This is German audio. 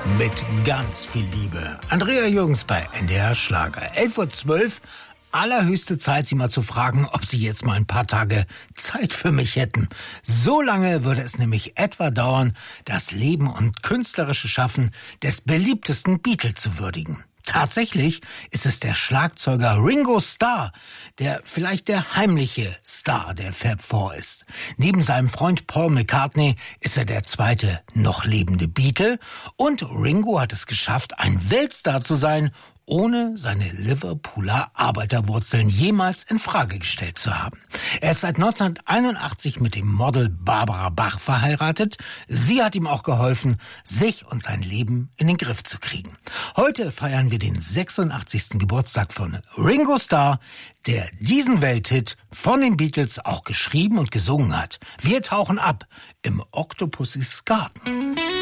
Mit ganz viel Liebe. Andrea Jürgens bei NDR Schlager. 11:12 Uhr. Allerhöchste Zeit, Sie mal zu fragen, ob Sie jetzt mal ein paar Tage Zeit für mich hätten. So lange würde es nämlich etwa dauern, das Leben und künstlerische Schaffen des beliebtesten Beatle zu würdigen. Tatsächlich ist es der Schlagzeuger Ringo Starr, der vielleicht der heimliche Star der Fab Four ist. Neben seinem Freund Paul McCartney ist er der zweite noch lebende Beatle und Ringo hat es geschafft, ein Weltstar zu sein, ohne seine Liverpooler Arbeiterwurzeln jemals in Frage gestellt zu haben. Er ist seit 1981 mit dem Model Barbara Bach verheiratet. Sie hat ihm auch geholfen, sich und sein Leben in den Griff zu kriegen. Heute feiern wir den 86. Geburtstag von Ringo Starr, der diesen Welthit von den Beatles auch geschrieben und gesungen hat. Wir tauchen ab im Octopus's Garten.